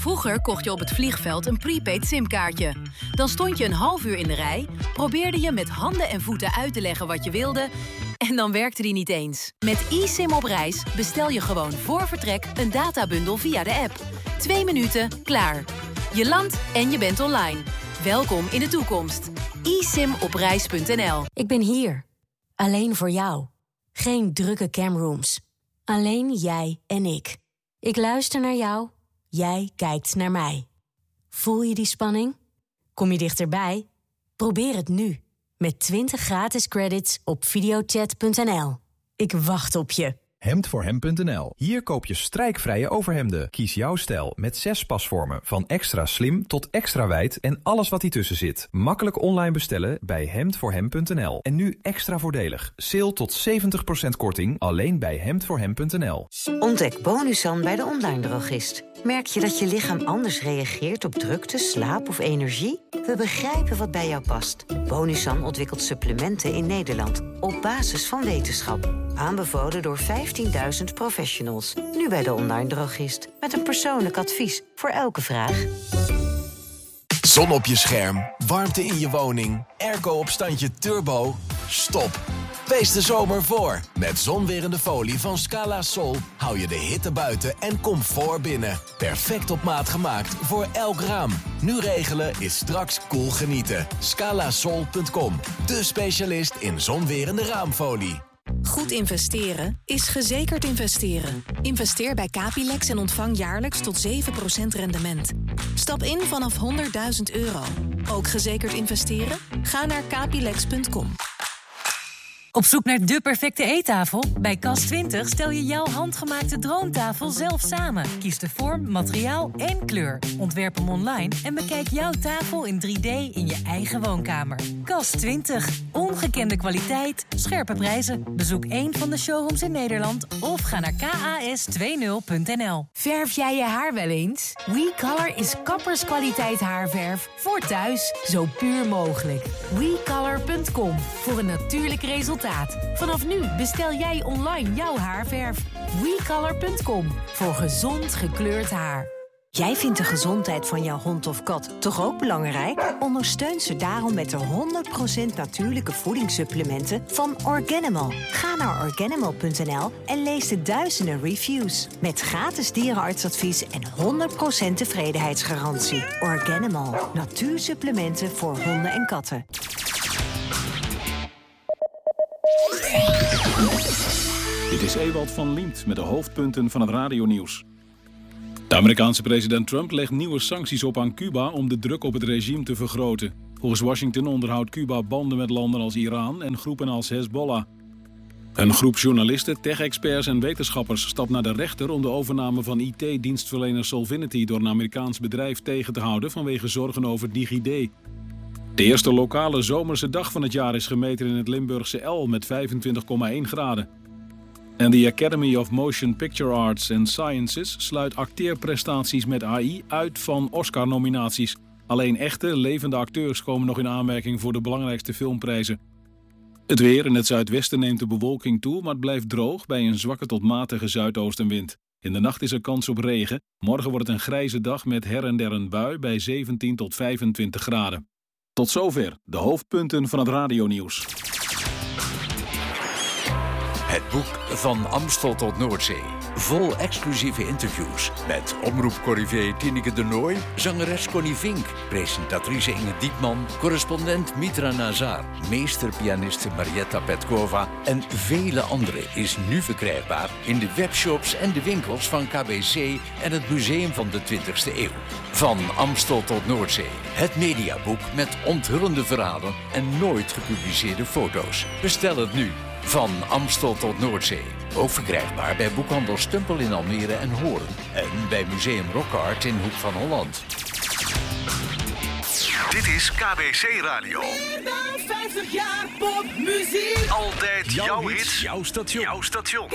Vroeger kocht je op het vliegveld een prepaid simkaartje. Dan stond je een half uur in de rij, probeerde je met handen en voeten uit te leggen wat je wilde en dan werkte die niet eens. Met eSIM op reis bestel je gewoon voor vertrek een databundel via de app. 2 minuten, klaar. Je landt en je bent online. Welkom in de toekomst. eSIMOpreis.nl. Ik ben hier. Alleen voor jou. Geen drukke camrooms. Alleen jij en ik. Ik luister naar jou. Jij kijkt naar mij. Voel je die spanning? Kom je dichterbij? Probeer het nu. Met 20 gratis credits op videochat.nl. Ik wacht op je. Hemdvoorhem.nl. Hier koop je strijkvrije overhemden. Kies jouw stijl met 6 pasvormen. Van extra slim tot extra wijd en alles wat hiertussen zit. Makkelijk online bestellen bij Hemdvoorhem.nl. En nu extra voordelig. Sale tot 70% korting alleen bij Hemdvoorhem.nl. Ontdek Bonusan bij de online drogist. Merk je dat je lichaam anders reageert op drukte, slaap of energie? We begrijpen wat bij jou past. Bonusan ontwikkelt supplementen in Nederland op basis van wetenschap. Aanbevolen door 15.000 professionals. Nu bij de online drogist. Met een persoonlijk advies voor elke vraag. Zon op je scherm, warmte in je woning, airco op standje turbo. Stop. Wees de zomer voor. Met zonwerende folie van Scala Sol hou je de hitte buiten en comfort binnen. Perfect op maat gemaakt voor elk raam. Nu regelen is straks cool genieten. Scalasol.com, de specialist in zonwerende raamfolie. Goed investeren is gezekerd investeren. Investeer bij Capilex en ontvang jaarlijks tot 7% rendement. Stap in vanaf €100.000. Ook gezekerd investeren? Ga naar capilex.com. Op zoek naar de perfecte eettafel? Bij Cas20 stel je jouw handgemaakte droomtafel zelf samen. Kies de vorm, materiaal en kleur. Ontwerp hem online en bekijk jouw tafel in 3D in je eigen woonkamer. Cas20. Ongekende kwaliteit, scherpe prijzen. Bezoek één van de showrooms in Nederland of ga naar kas20.nl. Verf jij je haar wel eens? WeColor is kapperskwaliteit haarverf voor thuis. Zo puur mogelijk. WeColor.com voor een natuurlijk resultaat. Vanaf nu bestel jij online jouw haarverf. WeColor.com voor gezond gekleurd haar. Jij vindt de gezondheid van jouw hond of kat toch ook belangrijk? Ondersteun ze daarom met de 100% natuurlijke voedingssupplementen van Organimal. Ga naar Organimal.nl en lees de duizenden reviews. Met gratis dierenartsadvies en 100% tevredenheidsgarantie. Organimal. Natuursupplementen voor honden en katten. Dit is Ewald van Liemt met de hoofdpunten van het radionieuws. De Amerikaanse president Trump legt nieuwe sancties op aan Cuba om de druk op het regime te vergroten. Volgens Washington onderhoudt Cuba banden met landen als Iran en groepen als Hezbollah. Een groep journalisten, tech-experts en wetenschappers stapt naar de rechter om de overname van IT-dienstverlener Solvinity door een Amerikaans bedrijf tegen te houden vanwege zorgen over DigiD. De eerste lokale zomerse dag van het jaar is gemeten in het Limburgse El met 25,1 graden. En de Academy of Motion Picture Arts and Sciences sluit acteerprestaties met AI uit van Oscar-nominaties. Alleen echte, levende acteurs komen nog in aanmerking voor de belangrijkste filmprijzen. Het weer in het zuidwesten neemt de bewolking toe, maar het blijft droog bij een zwakke tot matige zuidoostenwind. In de nacht is er kans op regen. Morgen wordt het een grijze dag met her en der een bui bij 17 tot 25 graden. Tot zover de hoofdpunten van het radionieuws. Het boek Van Amstel tot Noordzee. Vol exclusieve interviews met omroepcorrivé Tineke de Nooij, zangeres Connie Vink, presentatrice Inge Diepman, correspondent Mitra Nazar, meesterpianiste Marietta Petkova en vele anderen is nu verkrijgbaar in de webshops en de winkels van KBC en het Museum van de 20e eeuw. Van Amstel tot Noordzee. Het mediaboek met onthullende verhalen en nooit gepubliceerde foto's. Bestel het nu. Van Amstel tot Noordzee. Ook verkrijgbaar bij boekhandel Stumpel in Almere en Hoorn. En bij Museum Rockart in Hoek van Holland. Dit is KBC Radio. Meer dan 50 jaar popmuziek. Altijd jouw hits, jouw station. Jouw station.